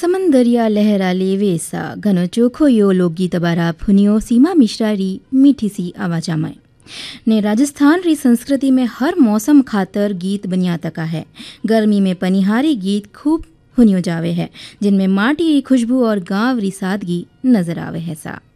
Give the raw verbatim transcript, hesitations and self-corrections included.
समंदरिया लहरा लेवे सा घनो चोखो यो लोकगीत बारा फुनियो सीमा मिश्रा री मीठी सी आवाजा में ने राजस्थान री संस्कृति में हर मौसम खातर गीत बनिया तका है। गर्मी में पनिहारी गीत खूब हुनियो जावे है, जिनमें माटी री खुशबू और गांव री सादगी नजर आवे है सा।